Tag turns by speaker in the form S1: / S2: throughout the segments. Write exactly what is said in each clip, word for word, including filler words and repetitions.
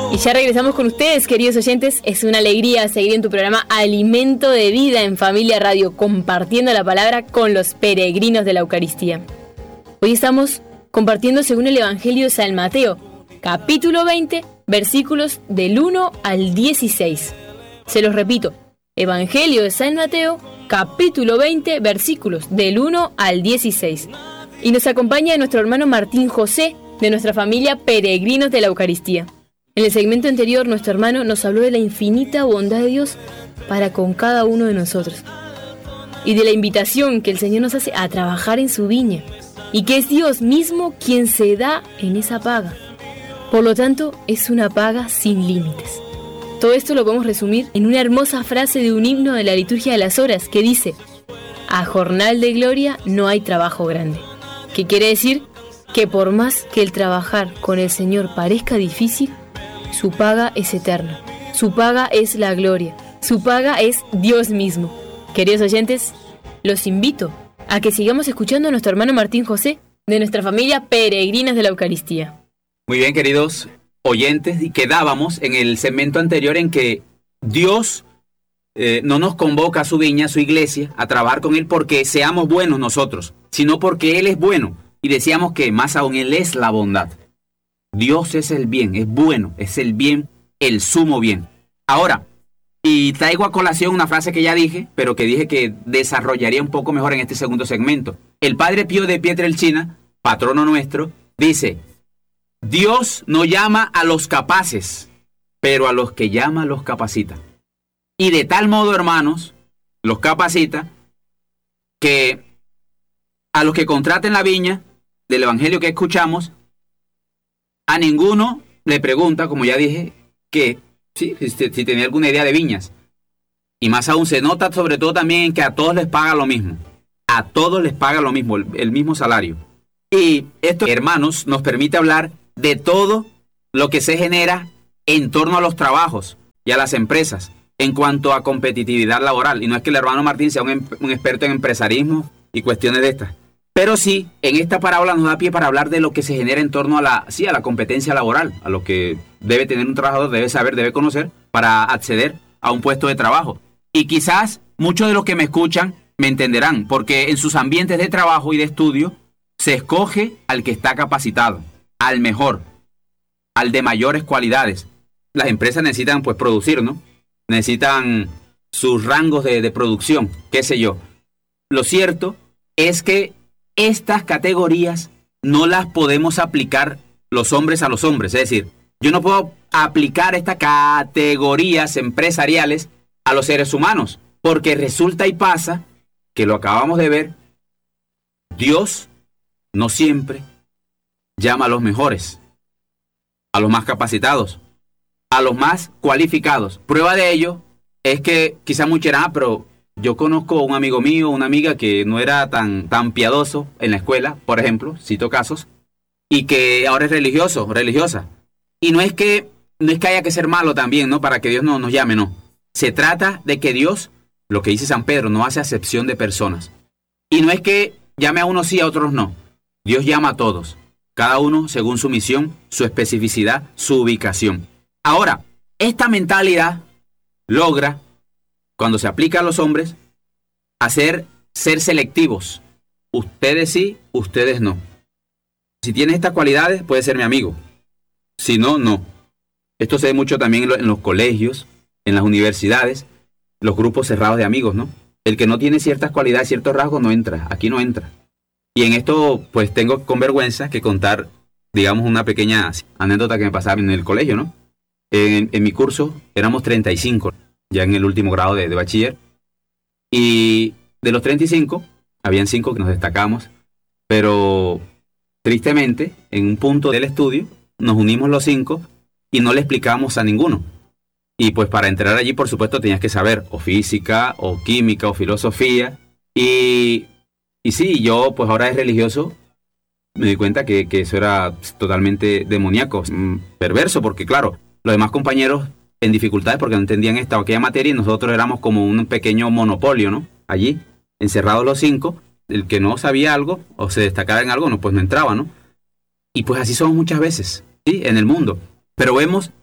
S1: Y ya regresamos con ustedes, queridos oyentes. Es una alegría seguir en tu programa Alimento de Vida en Familia Radio, compartiendo la palabra con los peregrinos de la Eucaristía. Hoy estamos compartiendo según el Evangelio de San Mateo, capítulo veinte, versículos del uno al dieciséis. Se los repito, Evangelio de San Mateo, capítulo veinte, versículos del uno al dieciséis. Y nos acompaña nuestro hermano Martín José, de nuestra familia Peregrinos de la Eucaristía. En el segmento anterior, nuestro hermano nos habló de la infinita bondad de Dios para con cada uno de nosotros y de la invitación que el Señor nos hace a trabajar en su viña y que es Dios mismo quien se da en esa paga. Por lo tanto, es una paga sin límites. Todo esto lo podemos resumir en una hermosa frase de un himno de la liturgia de las horas que dice: a jornal de gloria no hay trabajo grande. ¿Qué quiere decir? Que por más que el trabajar con el Señor parezca difícil, su paga es eterna, su paga es la gloria, su paga es Dios mismo. Queridos oyentes, los invito a que sigamos escuchando a nuestro hermano Martín José, de nuestra familia Peregrinas de la Eucaristía.
S2: Muy bien, queridos oyentes, y quedábamos en el segmento anterior en que Dios eh, no nos convoca a su viña, a su iglesia, a trabajar con Él porque seamos buenos nosotros, sino porque Él es bueno, y decíamos que más aún Él es la bondad. Dios es el bien, es bueno, es el bien, el sumo bien. Ahora, y traigo a colación una frase que ya dije, pero que dije que desarrollaría un poco mejor en este segundo segmento. El Padre Pío de Pietrelcina, patrono nuestro, dice: Dios no llama a los capaces, pero a los que llama los capacita. Y de tal modo, hermanos, los capacita que a los que contraten la viña del Evangelio que escuchamos, a ninguno le pregunta, como ya dije, que sí, si, si tenía alguna idea de viñas. Y más aún se nota sobre todo también en que a todos les paga lo mismo. A todos les paga lo mismo, el, el mismo salario. Y esto, hermanos, nos permite hablar de todo lo que se genera en torno a los trabajos y a las empresas en cuanto a competitividad laboral. Y no es que el hermano Martín sea un, un experto en empresarismo y cuestiones de estas. Pero sí, en esta parábola nos da pie para hablar de lo que se genera en torno a la, sí, a la competencia laboral, a lo que debe tener un trabajador, debe saber, debe conocer para acceder a un puesto de trabajo. Y quizás muchos de los que me escuchan me entenderán, porque en sus ambientes de trabajo y de estudio se escoge al que está capacitado, al mejor, al de mayores cualidades. Las empresas necesitan pues producir, ¿no? Necesitan sus rangos de, de producción, qué sé yo. Lo cierto es que estas categorías no las podemos aplicar los hombres a los hombres. Es decir, yo no puedo aplicar estas categorías empresariales a los seres humanos, porque resulta y pasa que lo acabamos de ver, Dios no siempre llama a los mejores, a los más capacitados, a los más cualificados. Prueba de ello es que quizá muchos dirán, ah, pero yo conozco a un amigo mío, una amiga que no era tan, tan piadoso en la escuela, por ejemplo, cito casos, y que ahora es religioso, religiosa. Y no es que, no es que haya que ser malo también, ¿no? Para que Dios no nos llame, no. Se trata de que Dios, lo que dice San Pedro, no hace acepción de personas. Y no es que llame a unos sí, a otros no. Dios llama a todos, cada uno según su misión, su especificidad, su ubicación. Ahora, esta mentalidad logra, cuando se aplica a los hombres, hacer ser selectivos. Ustedes sí, ustedes no. Si tienes estas cualidades, puedes ser mi amigo. Si no, no. Esto se ve mucho también en, lo, en los colegios, en las universidades, los grupos cerrados de amigos, ¿no? El que no tiene ciertas cualidades, ciertos rasgos, no entra. Aquí no entra. Y en esto, pues tengo con vergüenza que contar, digamos, una pequeña anécdota que me pasaba en el colegio, ¿no? En, en mi curso éramos treinta y cinco, ya en el último grado de, de bachiller. Y de los treinta y cinco, habían cinco que nos destacamos, pero tristemente, en un punto del estudio, nos unimos los cinco y no le explicábamos a ninguno. Y pues para entrar allí, por supuesto, tenías que saber o física, o química, o filosofía. Y, y sí, yo pues ahora es religioso, me di cuenta que, que eso era totalmente demoníaco, perverso, porque claro, los demás compañeros en dificultades porque no entendían esta o aquella materia y nosotros éramos como un pequeño monopolio, ¿no? Allí, encerrados los cinco, el que no sabía algo o se destacaba en algo, no, pues no entraba, ¿no? Y pues así somos muchas veces, ¿sí? En el mundo. Pero vemos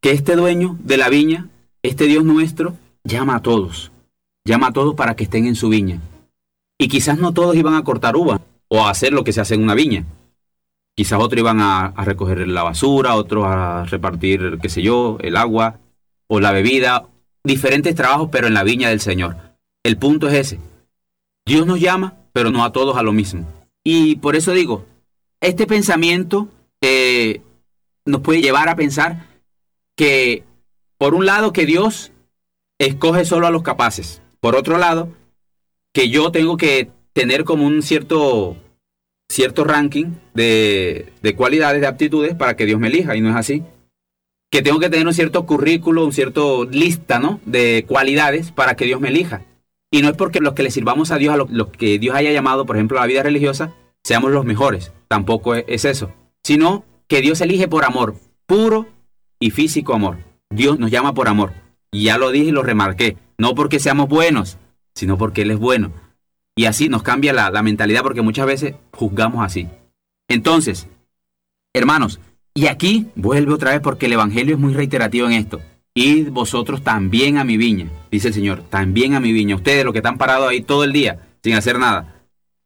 S2: que este dueño de la viña, este Dios nuestro, llama a todos. Llama a todos para que estén en su viña. Y quizás no todos iban a cortar uva o a hacer lo que se hace en una viña. Quizás otros iban a, a recoger la basura, otros a repartir, qué sé yo, el agua o la bebida. Diferentes trabajos, pero en la viña del Señor. El punto es ese. Dios nos llama, pero no a todos a lo mismo. Y por eso digo, este pensamiento eh, nos puede llevar a pensar que, por un lado, que Dios escoge solo a los capaces. Por otro lado, que yo tengo que tener como un cierto, cierto ranking de, de cualidades, de aptitudes para que Dios me elija, y no es así. Que tengo que tener un cierto currículo, un cierto lista, ¿no?, de cualidades para que Dios me elija. Y no es porque los que le sirvamos a Dios, a los, los que Dios haya llamado, por ejemplo, a la vida religiosa, seamos los mejores. Tampoco es, es eso. Sino que Dios elige por amor, puro y físico amor. Dios nos llama por amor. Y ya lo dije y lo remarqué. No porque seamos buenos, sino porque Él es bueno. Y así nos cambia la, la mentalidad, porque muchas veces juzgamos así. Entonces, hermanos, y aquí vuelve otra vez porque el Evangelio es muy reiterativo en esto. Id vosotros también a mi viña, dice el Señor, también a mi viña. Ustedes, los que están parados ahí todo el día, sin hacer nada.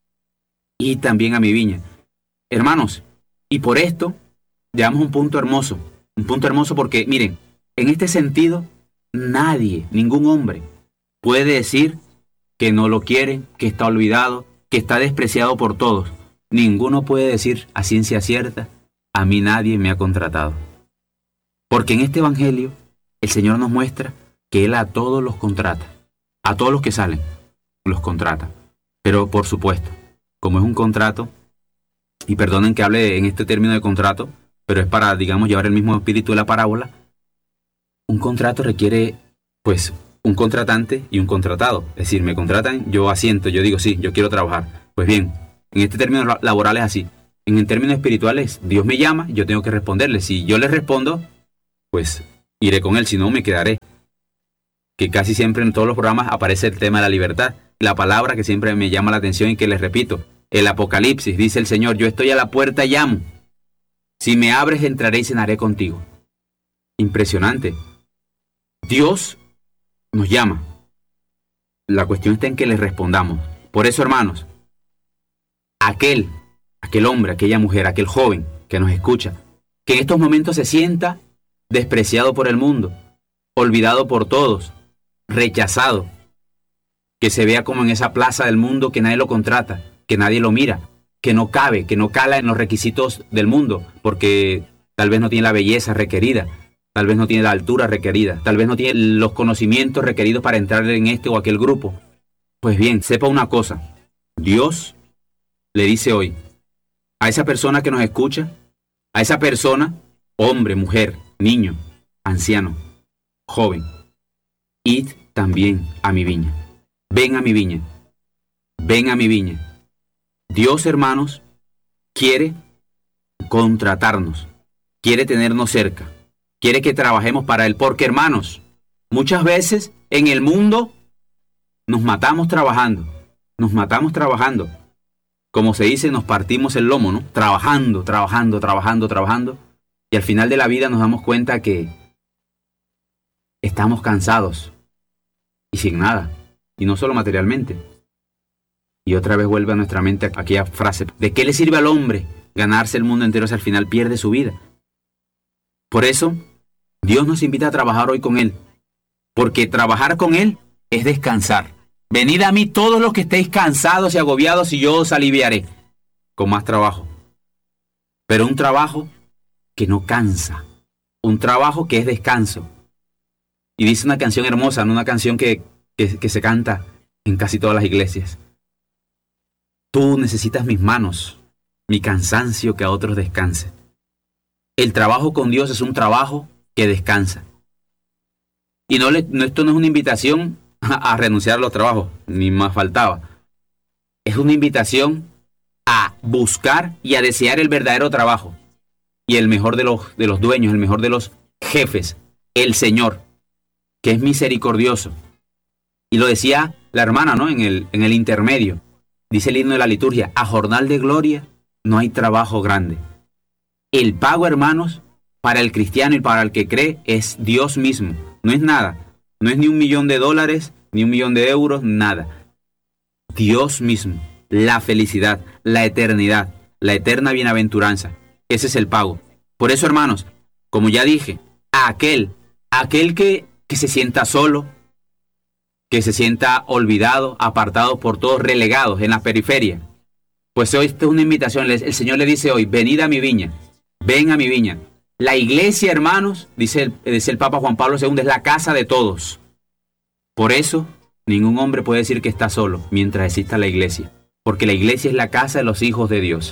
S2: Id también a mi viña. Hermanos, y por esto, llegamos a un punto hermoso. Un punto hermoso porque, miren, en este sentido, nadie, ningún hombre, puede decir que no lo quieren, que está olvidado, que está despreciado por todos. Ninguno puede decir a ciencia cierta, a mí nadie me ha contratado. Porque en este Evangelio, el Señor nos muestra que Él a todos los contrata. A todos los que salen, los contrata. Pero por supuesto, como es un contrato, y perdonen que hable en este término de contrato, pero es para, digamos, llevar el mismo espíritu de la parábola, un contrato requiere, pues, un contratante y un contratado. Es decir, me contratan, yo asiento, yo digo, sí, yo quiero trabajar. Pues bien, en este término laboral es así. En términos espirituales, Dios me llama, yo tengo que responderle. Si yo le respondo, pues iré con Él, si no me quedaré. Que casi siempre en todos los programas aparece el tema de la libertad. La palabra que siempre me llama la atención y que les repito. El Apocalipsis, dice el Señor, yo estoy a la puerta y llamo. Si me abres, entraré y cenaré contigo. Impresionante. Dios nos llama. La cuestión está en que le respondamos. Por eso, hermanos, aquel, aquel hombre, aquella mujer, aquel joven que nos escucha, que en estos momentos se sienta despreciado por el mundo, olvidado por todos, rechazado, que se vea como en esa plaza del mundo que nadie lo contrata, que nadie lo mira, que no cabe, que no cala en los requisitos del mundo, porque tal vez no tiene la belleza requerida, tal vez no tiene la altura requerida, tal vez no tiene los conocimientos requeridos para entrar en este o aquel grupo. Pues bien, sepa una cosa, Dios le dice hoy a esa persona que nos escucha, a esa persona, hombre, mujer, niño, anciano, joven, id también a mi viña. Ven a mi viña. Ven a mi viña. Dios, hermanos, quiere contratarnos, quiere tenernos cerca, quiere que trabajemos para Él, porque, hermanos, muchas veces en el mundo nos matamos trabajando, nos matamos trabajando. Como se dice, nos partimos el lomo, ¿no? Trabajando, trabajando, trabajando, trabajando. Y al final de la vida nos damos cuenta que estamos cansados y sin nada. Y no solo materialmente. Y otra vez vuelve a nuestra mente aquella frase: ¿de qué le sirve al hombre ganarse el mundo entero si al final pierde su vida? Por eso, Dios nos invita a trabajar hoy con Él. Porque trabajar con Él es descansar. Venid a mí todos los que estéis cansados y agobiados y yo os aliviaré. Con más trabajo. Pero un trabajo que no cansa. Un trabajo que es descanso. Y dice una canción hermosa, ¿no? Una canción que, que, que se canta en casi todas las iglesias. Tú necesitas mis manos, mi cansancio que a otros descanse. El trabajo con Dios es un trabajo que descansa. Y no, le, no esto no es una invitación a, a renunciar a los trabajos, ni más faltaba. Es una invitación a buscar y a desear el verdadero trabajo. Y el mejor de los, de los dueños, el mejor de los jefes, el Señor, que es misericordioso. Y lo decía la hermana, ¿no? En el, en el intermedio. Dice el himno de la liturgia: a jornal de gloria no hay trabajo grande. El pago, hermanos, para el cristiano y para el que cree es Dios mismo. No es nada. No es ni un millón de dólares, ni un millón de euros, nada. Dios mismo. La felicidad, la eternidad, la eterna bienaventuranza. Ese es el pago. Por eso, hermanos, como ya dije, a aquel, a aquel que, que se sienta solo, que se sienta olvidado, apartado por todos, relegados en la periferia, pues hoy esta es una invitación. El Señor le dice hoy, venid a mi viña, ven a mi viña. La iglesia, hermanos, dice el, dice el Papa Juan Pablo segundo, es la casa de todos. Por eso, ningún hombre puede decir que está solo mientras exista la iglesia, porque la iglesia es la casa de los hijos de Dios.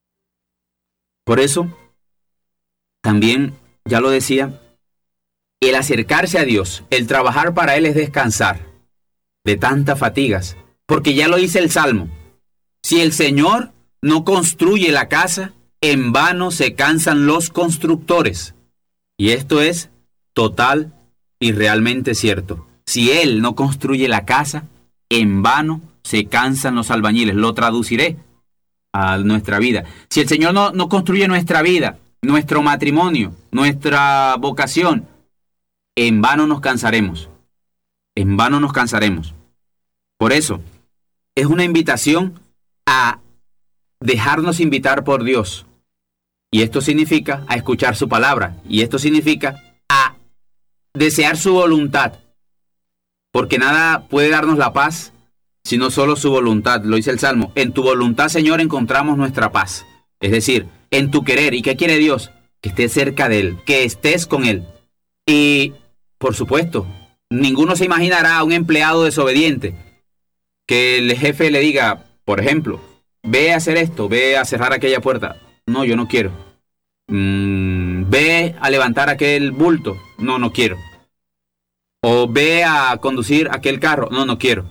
S2: Por eso, también, ya lo decía, el acercarse a Dios, el trabajar para Él es descansar de tantas fatigas, porque ya lo dice el Salmo, si el Señor no construye la casa, en vano se cansan los constructores. Y esto es total y realmente cierto. Si Él no construye la casa, en vano se cansan los albañiles. Lo traduciré a nuestra vida. Si el Señor no, no construye nuestra vida, nuestro matrimonio, nuestra vocación, en vano nos cansaremos. En vano nos cansaremos. Por eso, es una invitación a dejarnos invitar por Dios. Y esto significa a escuchar su palabra. Y esto significa a desear su voluntad. Porque nada puede darnos la paz sino solo su voluntad. Lo dice el Salmo. En tu voluntad, Señor, encontramos nuestra paz. Es decir, en tu querer. ¿Y qué quiere Dios? Que estés cerca de Él. Que estés con Él. Y, por supuesto, ninguno se imaginará a un empleado desobediente que el jefe le diga, por ejemplo, ve a hacer esto, ve a cerrar aquella puerta. No, yo no quiero. Mm, ve a levantar aquel bulto. No, no quiero. O ve a conducir aquel carro. No, no quiero.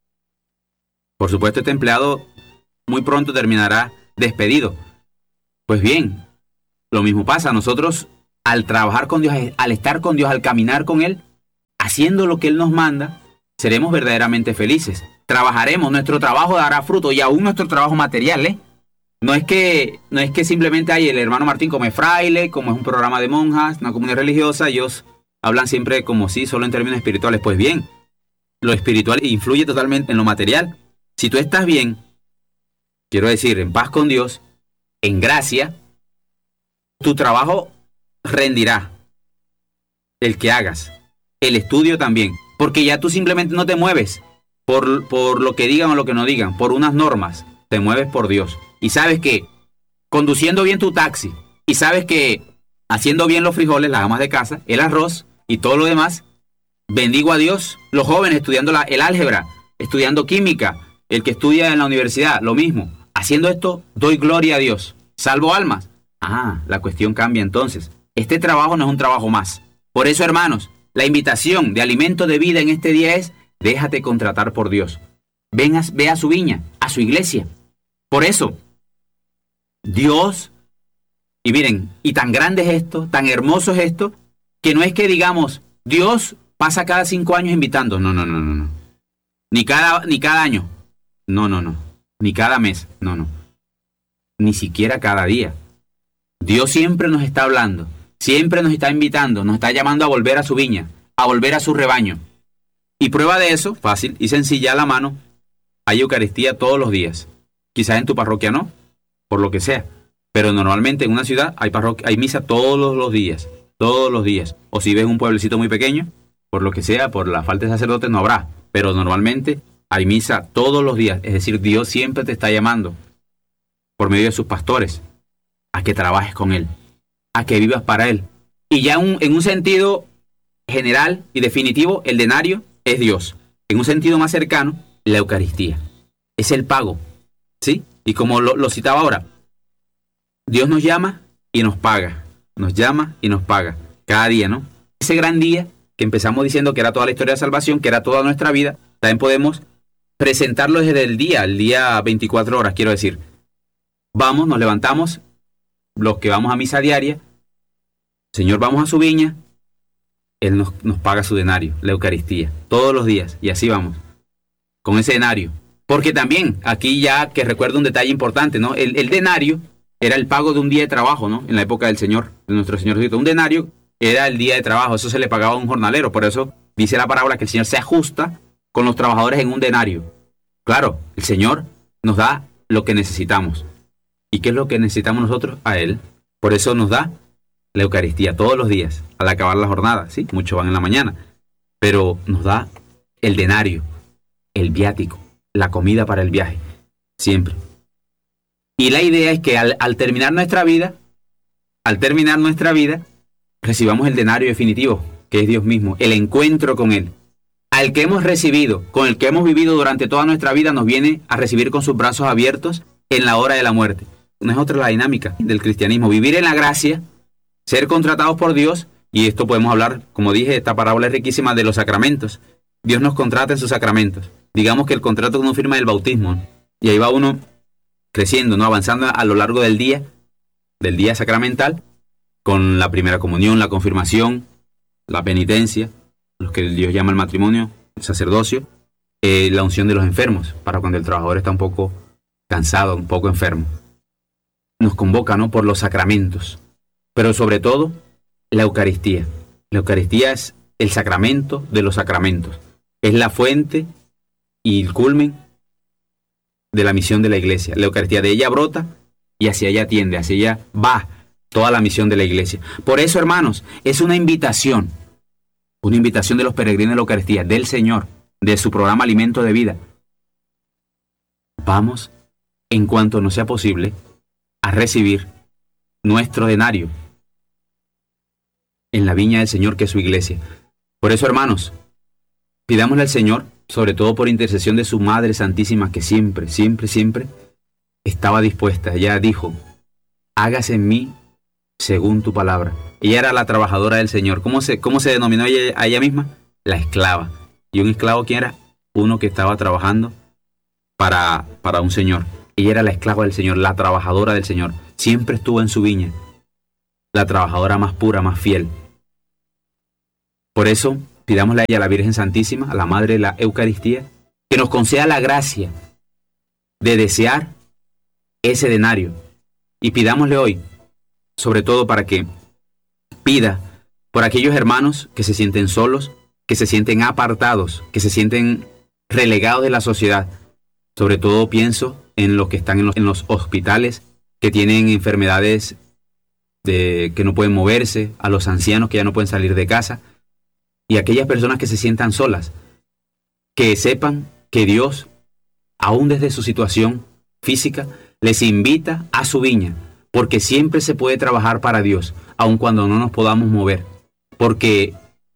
S2: Por supuesto, este empleado muy pronto terminará despedido. Pues bien, lo mismo pasa. Nosotros, al trabajar con Dios, al estar con Dios, al caminar con Él, haciendo lo que Él nos manda, seremos verdaderamente felices. Trabajaremos, nuestro trabajo dará fruto, y aún nuestro trabajo material, ¿eh? No es que, no es que simplemente hay el hermano Martín como es fraile, como es un programa de monjas, una comunidad religiosa, ellos hablan siempre como si solo en términos espirituales. Pues bien, lo espiritual influye totalmente en lo material. Si tú estás bien, quiero decir, en paz con Dios, en gracia, tu trabajo rendirá. El que hagas, el estudio también, porque ya tú simplemente no te mueves por, por lo que digan o lo que no digan, por unas normas, te mueves por Dios. Y sabes que conduciendo bien tu taxi, y sabes que haciendo bien los frijoles, las amas de casa, el arroz y todo lo demás, bendigo a Dios. Los jóvenes estudiando la, el álgebra, estudiando química, el que estudia en la universidad, lo mismo. Haciendo esto, doy gloria a Dios. Salvo almas. Ah, la cuestión cambia entonces. Este trabajo no es un trabajo más. Por eso, hermanos, la invitación de alimento de vida en este día es, déjate contratar por Dios. Ven a, ve a su viña, a su iglesia. Por eso, Dios, y miren, y tan grande es esto, tan hermoso es esto, que no es que digamos, Dios pasa cada cinco años invitando. No, no, no, no, no. Ni cada, ni cada año. No, no, no. Ni cada mes. No, no. Ni siquiera cada día. Dios siempre nos está hablando, siempre nos está invitando, nos está llamando a volver a su viña, a volver a su rebaño. Y prueba de eso, fácil y sencilla a la mano, hay Eucaristía todos los días. Quizás en tu parroquia no, por lo que sea. Pero normalmente en una ciudad hay, parroquia, hay misa todos los días, todos los días. O si ves un pueblecito muy pequeño, por lo que sea, por la falta de sacerdotes no habrá. Pero normalmente hay misa todos los días. Es decir, Dios siempre te está llamando, por medio de sus pastores, a que trabajes con Él, a que vivas para Él. Y ya un, en un sentido general y definitivo, el denario es Dios. En un sentido más cercano, la Eucaristía. Es el pago, ¿sí? Y como lo, lo citaba ahora, Dios nos llama y nos paga. Nos llama y nos paga. Cada día, ¿no? Ese gran día que empezamos diciendo que era toda la historia de salvación, que era toda nuestra vida, también podemos presentarlo desde el día, el día veinticuatro horas, quiero decir. Vamos, nos levantamos, los que vamos a misa diaria, Señor, vamos a su viña, Él nos, nos paga su denario, la Eucaristía, todos los días, y así vamos, con ese denario. Porque también, aquí ya que recuerdo un detalle importante, ¿no? El, el denario era el pago de un día de trabajo, ¿no? En la época del Señor, de nuestro Señor Jesucristo. Un denario era el día de trabajo, eso se le pagaba a un jornalero. Por eso dice la parábola que el Señor se ajusta con los trabajadores en un denario. Claro, el Señor nos da lo que necesitamos. ¿Y qué es lo que necesitamos nosotros? A Él. Por eso nos da la Eucaristía todos los días, al acabar la jornada. Sí, muchos van en la mañana, pero nos da el denario, el viático, la comida para el viaje, siempre. Y la idea es que al, al terminar nuestra vida, al terminar nuestra vida, recibamos el denario definitivo, que es Dios mismo, el encuentro con Él. Al que hemos recibido, con el que hemos vivido durante toda nuestra vida, nos viene a recibir con sus brazos abiertos en la hora de la muerte. No es otra la dinámica del cristianismo, vivir en la gracia, ser contratados por Dios, y esto podemos hablar, como dije, esta parábola es riquísima de los sacramentos. Dios nos contrata en sus sacramentos. Digamos que el contrato que uno firma es el bautismo, ¿no? Y ahí va uno creciendo, ¿no? Avanzando a lo largo del día, del día sacramental, con la primera comunión, la confirmación, la penitencia, los que Dios llama el matrimonio, el sacerdocio, eh, la unción de los enfermos, para cuando el trabajador está un poco cansado, un poco enfermo. Nos convoca, ¿no? Por los sacramentos, pero sobre todo la Eucaristía. La Eucaristía es el sacramento de los sacramentos, es la fuente y el culmen de la misión de la Iglesia. La Eucaristía, de ella brota y hacia ella tiende, hacia ella va toda la misión de la Iglesia. Por eso, hermanos, es una invitación, una invitación de los peregrinos de la Eucaristía, del Señor, de su programa Alimento de Vida. Vamos, en cuanto nos sea posible, a recibir nuestro denario en la viña del Señor, que es su Iglesia. Por eso, hermanos, pidámosle al Señor, sobre todo por intercesión de su Madre Santísima, que siempre, siempre, siempre estaba dispuesta. Ella dijo, hágase en mí según tu palabra. Ella era la trabajadora del Señor. ¿Cómo se, cómo se denominó ella, a ella misma? La esclava. ¿Y un esclavo quién era? Uno que estaba trabajando para, para un Señor. Ella era la esclava del Señor, la trabajadora del Señor. Siempre estuvo en su viña. La trabajadora más pura, más fiel. Por eso, pidámosle a ella, a la Virgen Santísima, a la Madre de la Eucaristía, que nos conceda la gracia de desear ese denario. Y pidámosle hoy, sobre todo para que pida por aquellos hermanos que se sienten solos, que se sienten apartados, que se sienten relegados de la sociedad. Sobre todo pienso en los que están en los, en los hospitales, que tienen enfermedades de, que no pueden moverse, a los ancianos que ya no pueden salir de casa, y aquellas personas que se sientan solas, que sepan que Dios, aún desde su situación física, les invita a su viña, porque siempre se puede trabajar para Dios, aun cuando no nos podamos mover. Porque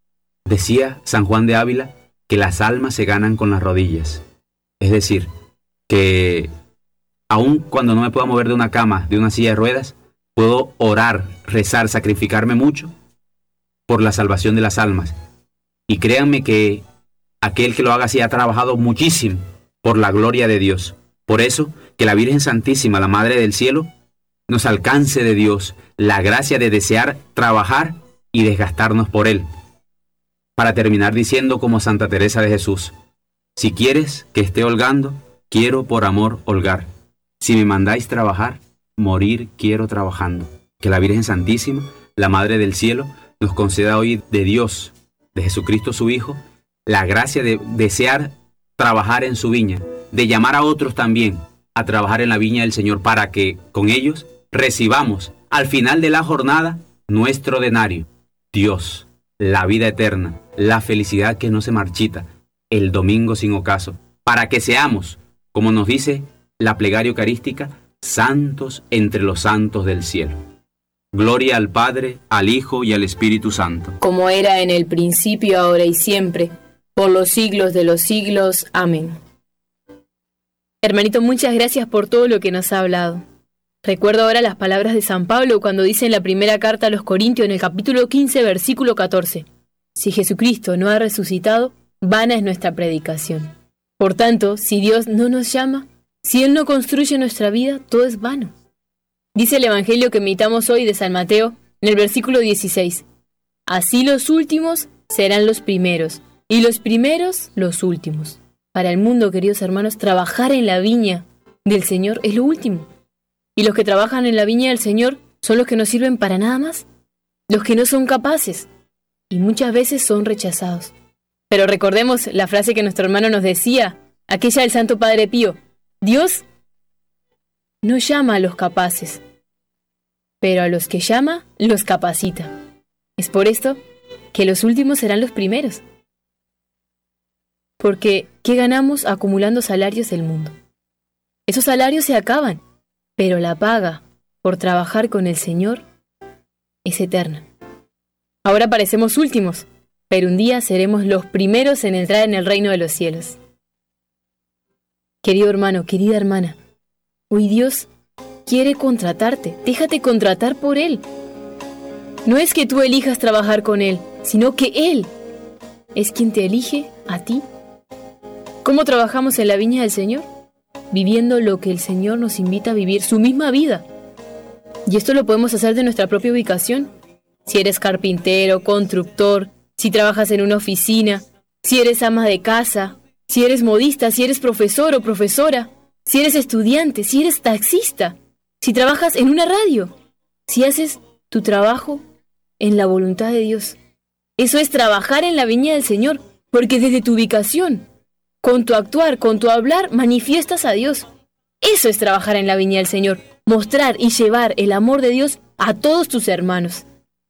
S2: decía San Juan de Ávila que las almas se ganan con las rodillas. Es decir, que aun cuando no me pueda mover de una cama, de una silla de ruedas, puedo orar, rezar, sacrificarme mucho por la salvación de las almas. Y créanme que aquel que lo haga así ha trabajado muchísimo por la gloria de Dios. Por eso, que la Virgen Santísima, la Madre del Cielo, nos alcance de Dios la gracia de desear trabajar y desgastarnos por Él. Para terminar diciendo como Santa Teresa de Jesús, si quieres que esté holgando, quiero por amor holgar. Si me mandáis trabajar, morir quiero trabajando. Que la Virgen Santísima, la Madre del Cielo, nos conceda hoy de Dios, de Jesucristo su Hijo, la gracia de desear trabajar en su viña, de llamar a otros también a trabajar en la viña del Señor, para que con ellos recibamos al final de la jornada nuestro denario, Dios, la vida eterna, la felicidad que no se marchita, el domingo sin ocaso, para que seamos, como nos dice la plegaria eucarística, santos entre los santos del cielo. Gloria al Padre, al Hijo y al Espíritu Santo.
S1: Como era en el principio, ahora y siempre, por los siglos de los siglos. Amén. Hermanito, muchas gracias por todo lo que nos ha hablado. Recuerdo ahora las palabras de San Pablo cuando dice en la primera carta a los Corintios, en el capítulo quince, versículo catorce, si Jesucristo no ha resucitado, vana es nuestra predicación. Por tanto, si Dios no nos llama, si Él no construye nuestra vida, todo es vano. Dice el Evangelio que meditamos hoy de San Mateo, en el versículo dieciséis. Así los últimos serán los primeros, y los primeros los últimos. Para el mundo, queridos hermanos, trabajar en la viña del Señor es lo último. Y los que trabajan en la viña del Señor son los que no sirven para nada más, los que no son capaces, y muchas veces son rechazados. Pero recordemos la frase que nuestro hermano nos decía, aquella del Santo Padre Pío: Dios no llama a los capaces, pero a los que llama los capacita. Es por esto que los últimos serán los primeros. Porque, ¿qué ganamos acumulando salarios del mundo? Esos salarios se acaban, pero la paga por trabajar con el Señor es eterna. Ahora parecemos últimos, pero un día seremos los primeros en entrar en el reino de los cielos. Querido hermano, querida hermana, hoy Dios quiere contratarte. Déjate contratar por Él. No es que tú elijas trabajar con Él, sino que Él es quien te elige a ti. ¿Cómo trabajamos en la viña del Señor? Viviendo lo que el Señor nos invita a vivir, su misma vida. Y esto lo podemos hacer de nuestra propia ubicación. Si eres carpintero, constructor, si trabajas en una oficina, si eres ama de casa, si eres modista, si eres profesor o profesora, si eres estudiante, si eres taxista, si trabajas en una radio, si haces tu trabajo en la voluntad de Dios. Eso es trabajar en la viña del Señor, porque desde tu ubicación, con tu actuar, con tu hablar, manifiestas a Dios. Eso es trabajar en la viña del Señor, mostrar y llevar el amor de Dios a todos tus hermanos.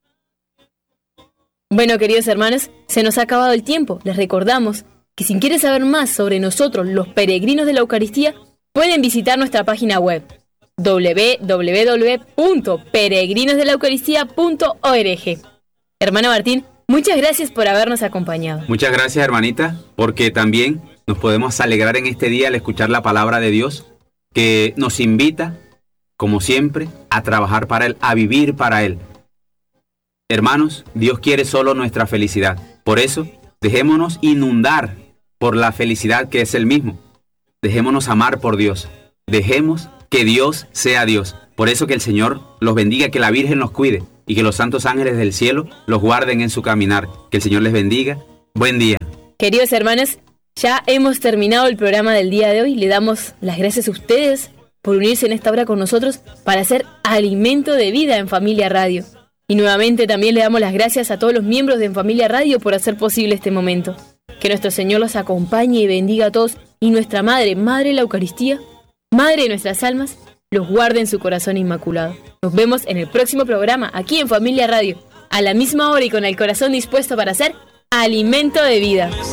S1: Bueno, queridos hermanos, se nos ha acabado el tiempo. Les recordamos que si quieren saber más sobre nosotros, los peregrinos de la Eucaristía, pueden visitar nuestra página web doble u doble u doble u punto peregrinos de la eucaristía punto org. Hermano Martín, muchas gracias por habernos acompañado.
S2: Muchas gracias, hermanita, porque también nos podemos alegrar en este día al escuchar la palabra de Dios, que nos invita, como siempre, a trabajar para Él, a vivir para Él. Hermanos, Dios quiere solo nuestra felicidad. Por eso, dejémonos inundar por la felicidad que es Él mismo. Dejémonos amar por Dios. Dejemos que Dios sea Dios. Por eso que el Señor los bendiga, que la Virgen los cuide y que los santos ángeles del cielo los guarden en su caminar. Que el Señor les bendiga. Buen día.
S1: Queridos hermanos, ya hemos terminado el programa del día de hoy. Le damos las gracias a ustedes por unirse en esta hora con nosotros para hacer alimento de vida en Familia Radio. Y nuevamente también le damos las gracias a todos los miembros de En Familia Radio por hacer posible este momento. Que nuestro Señor los acompañe y bendiga a todos. Y nuestra Madre, Madre de la Eucaristía, Madre de nuestras almas, los guarde en su corazón inmaculado. Nos vemos en el próximo programa, aquí en Familia Radio, a la misma hora y con el corazón dispuesto para hacer alimento de vida.